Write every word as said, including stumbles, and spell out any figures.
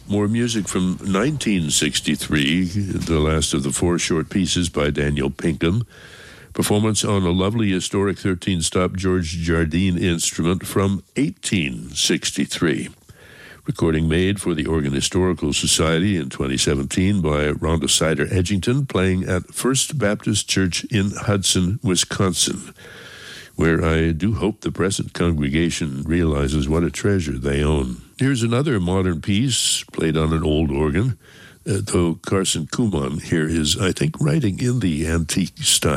more music from nineteen sixty-three, the last of the four short pieces by Daniel Pinkham. Performance on a lovely historic thirteen-stop George Jardine instrument from eighteen sixty-three. Recording made for the Oregon Historical Society in twenty seventeen by Rhonda Sider Edgington, playing at First Baptist Church in Hudson, Wisconsin, where I do hope the present congregation realizes what a treasure they own. Here's another modern piece played on an old organ, uh, though Carson Kumon here is, I think, writing in the antique style.